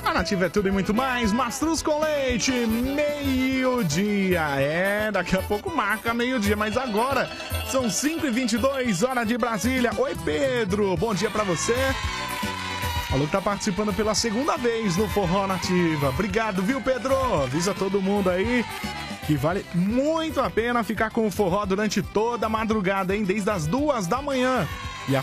A Nativa é tudo e muito mais. Mastruz com leite, meio-dia. Daqui a pouco marca meio-dia, mas agora são 5h22, hora de Brasília. Oi, Pedro, bom dia pra você. Alô, que tá participando pela segunda vez no Forró Nativa. Obrigado, viu, Pedro? Avisa todo mundo aí que vale muito a pena ficar com o forró durante toda a madrugada, hein? Desde as 2 da manhã.